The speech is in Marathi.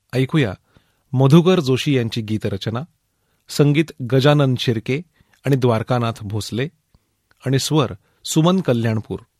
ऐकूया मधुकर जोशी यांची गीतरचना, संगीत गजानन शिर्के आणि द्वारकानाथ भोसले आणि स्वर सुमन कल्याणपूर.